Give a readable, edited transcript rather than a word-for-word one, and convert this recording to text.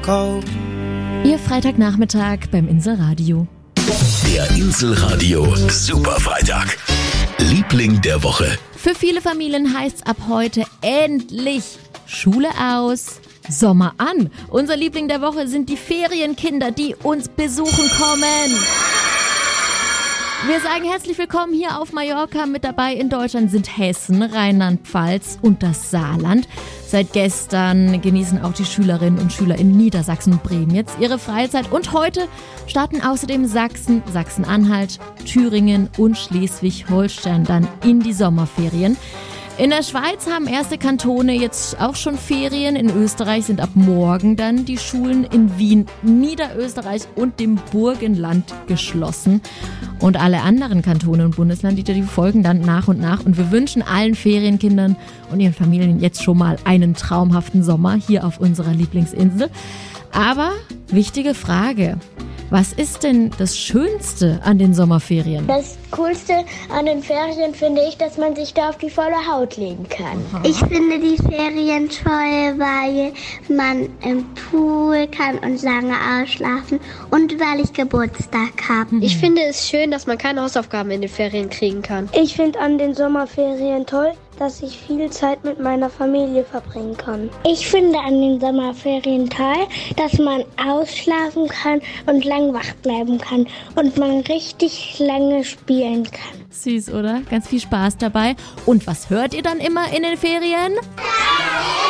cold. Ihr Freitagnachmittag beim Inselradio. Der Inselradio Superfreitag. Liebling der Woche. Für viele Familien heißt's ab heute endlich Schule aus, Sommer an. Unser Liebling der Woche sind die Ferienkinder, die uns besuchen kommen. Wir sagen herzlich willkommen hier auf Mallorca. Mit dabei in Deutschland sind Hessen, Rheinland-Pfalz und das Saarland. Seit gestern genießen auch die Schülerinnen und Schüler in Niedersachsen und Bremen jetzt ihre Freizeit. Und heute starten außerdem Sachsen, Sachsen-Anhalt, Thüringen und Schleswig-Holstein dann in die Sommerferien. In der Schweiz haben erste Kantone jetzt auch schon Ferien. In Österreich sind ab morgen dann die Schulen in Wien, Niederösterreich und dem Burgenland geschlossen. Und alle anderen Kantone und Bundesländer, die folgen dann nach und nach. Und wir wünschen allen Ferienkindern und ihren Familien jetzt schon mal einen traumhaften Sommer hier auf unserer Lieblingsinsel. Aber wichtige Frage. Was ist denn das Schönste an den Sommerferien? Das Coolste an den Ferien finde ich, dass man sich da auf die volle Haut legen kann. Aha. Ich finde die Ferien toll, weil man im Pool kann und lange ausschlafen und weil ich Geburtstag habe. Ich finde es schön, dass man keine Hausaufgaben in den Ferien kriegen kann. Ich finde an den Sommerferien toll, dass ich viel Zeit mit meiner Familie verbringen kann. Ich finde an den Sommerferien toll, dass man ausschlafen kann und lang wach bleiben kann und man richtig lange spielen kann. Süß, oder? Ganz viel Spaß dabei. Und was hört ihr dann immer in den Ferien?